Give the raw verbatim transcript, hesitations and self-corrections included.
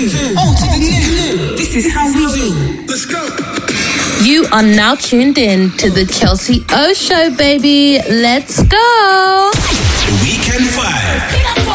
Oh, to the new. This is how we do. Let's go. You are now tuned in to the Chelsea O Show, baby. Let's go. Weekend Five.